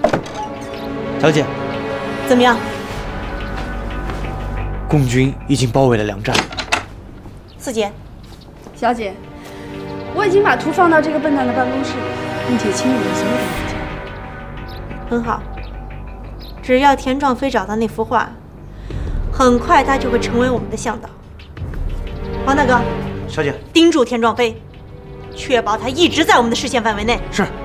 小姐， 怎么样？ 共军已经包围了粮站。 四姐， 小姐，我已经把图放到这个笨蛋的办公室里，并且清理了所有的文件。 很好。只要田壮飞找到那幅画，很快他就会成为我们的向导。王大哥， 小姐， 盯住田壮飞，确保他一直在我们的视线范围内。 是。